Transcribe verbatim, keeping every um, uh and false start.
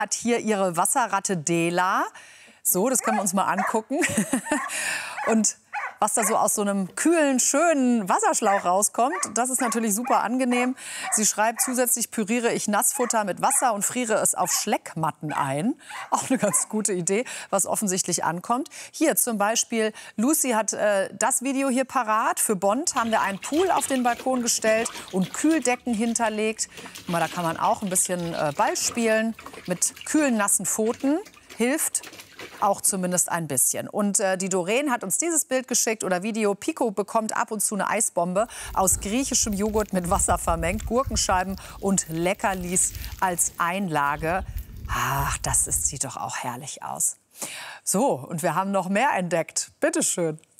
Hat hier ihre Wasserratte Dela. So, das können wir uns mal angucken. Und was da so aus so einem kühlen, schönen Wasserschlauch rauskommt, das ist natürlich super angenehm. Sie schreibt, zusätzlich püriere ich Nassfutter mit Wasser und friere es auf Schleckmatten ein. Auch eine ganz gute Idee, was offensichtlich ankommt. Hier zum Beispiel, Lucy hat äh, das Video hier parat. Für Bond haben wir einen Pool auf den Balkon gestellt und Kühldecken hinterlegt. Guck mal, da kann man auch ein bisschen äh, Ball spielen mit kühlen, nassen Pfoten. Hilft auch zumindest ein bisschen. Und äh, die Doreen hat uns dieses Bild geschickt oder Video. Pico bekommt ab und zu eine Eisbombe aus griechischem Joghurt mit Wasser vermengt, Gurkenscheiben und Leckerlis als Einlage. Ach, das ist, sieht doch auch herrlich aus. So, und wir haben noch mehr entdeckt. Bitte schön.